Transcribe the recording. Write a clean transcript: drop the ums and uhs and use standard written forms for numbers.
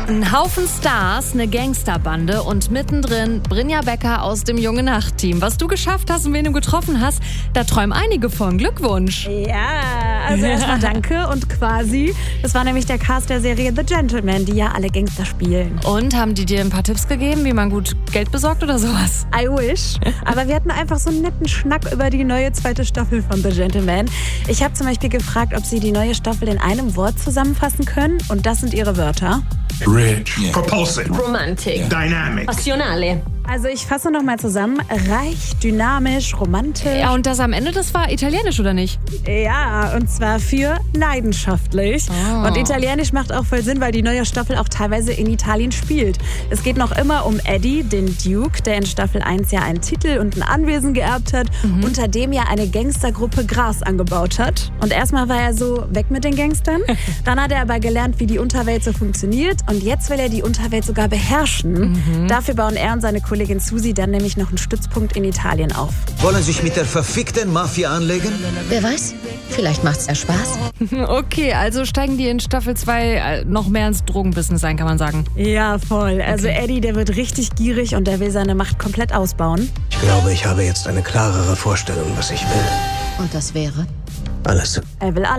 Ein Haufen Stars, eine Gangsterbande und mittendrin Brynja Becker aus dem Junge-Nacht-Team. Was du geschafft hast und wen du getroffen hast, da träumen einige von. Glückwunsch. Ja, also erstmal danke und quasi. Das war nämlich der Cast der Serie The Gentleman, die ja alle Gangster spielen. Und haben die dir ein paar Tipps gegeben, wie man gut Geld besorgt oder sowas? I wish. Aber wir hatten einfach so einen netten Schnack über die neue zweite Staffel von The Gentleman. Ich habe zum Beispiel gefragt, ob sie die neue Staffel in einem Wort zusammenfassen können. Und das sind ihre Wörter. Rich. Propulsive. Romantic. Dynamic. Passionale. Also ich fasse nochmal zusammen. Reich, dynamisch, romantisch. Ja, und das am Ende, das war italienisch, oder nicht? Ja, und zwar für leidenschaftlich. Oh. Und italienisch macht auch voll Sinn, weil die neue Staffel auch teilweise in Italien spielt. Es geht noch immer um Eddie, den Duke, der in Staffel 1 ja einen Titel und ein Anwesen geerbt hat, unter dem ja eine Gangstergruppe Gras angebaut hat. Und erstmal war er so, weg mit den Gangstern. Dann hat er aber gelernt, wie die Unterwelt so funktioniert. Und jetzt will er die Unterwelt sogar beherrschen. Dafür bauen er und seine Kollegin Susi dann nämlich noch einen Stützpunkt in Italien auf. Wollen sich mit der verfickten Mafia anlegen? Wer weiß, vielleicht macht's ja Spaß. Okay, also steigen die in Staffel 2 noch mehr ins Drogenbusiness ein, kann man sagen. Ja, voll. Also Eddie, der wird richtig gierig und der will seine Macht komplett ausbauen. Ich glaube, ich habe jetzt eine klarere Vorstellung, was ich will. Und das wäre? Alles. Er will alles.